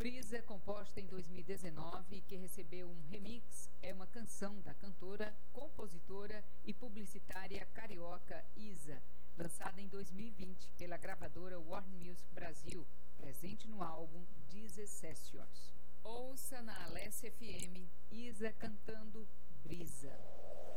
Brisa, composta em 2019 e que recebeu um remix, é uma canção da cantora, compositora e publicitária carioca Isa, lançada em 2020 pela gravadora Warner Music Brasil, presente no álbum Dezessessions. Ouça na Alessia FM, Isa cantando Brisa.